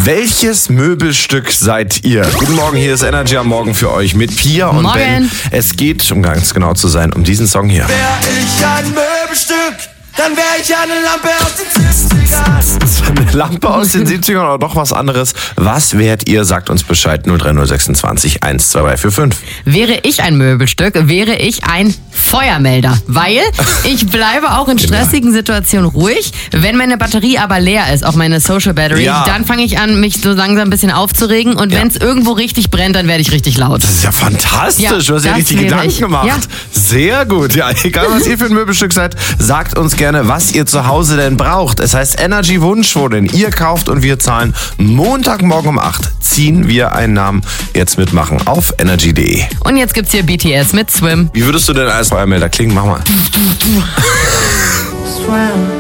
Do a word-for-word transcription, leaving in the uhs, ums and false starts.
Welches Möbelstück seid ihr? Guten Morgen, hier ist Energy am Morgen für euch mit Pia und Morgen. Ben. Es geht, um ganz genau zu sein, um diesen Song hier. Wär ich ein Möbelstück, dann wär ich eine Lampe aus den siebzigern. Eine Lampe aus den siebzigern oder doch was anderes? Was wärt ihr? Sagt uns Bescheid. null drei null sechsundzwanzig eins zwei drei vier fünf. Wäre ich ein Möbelstück, wäre ich ein Feuermelder, weil ich bleibe auch in stressigen Situationen ruhig. Wenn meine Batterie aber leer ist, auch meine Social Battery, Ja. dann fange ich an, mich so langsam ein bisschen aufzuregen und Ja. wenn es irgendwo richtig brennt, dann werde ich richtig laut. Das ist ja fantastisch. Ja, du hast ja das richtig wäre Gedanken ich. gemacht. Ja. Sehr gut. Ja, egal was ihr für ein Möbelstück seid, sagt uns gerne, was ihr zu Hause denn braucht. Es heißt Energy Wunschwohnung. Ihr kauft und wir zahlen. Montagmorgen um acht ziehen wir einen Namen. Jetzt mitmachen auf energy punkt de. Und jetzt gibt's hier B T S mit Swim. Wie würdest du denn als Feuermelder klingen? Mach mal. Swim.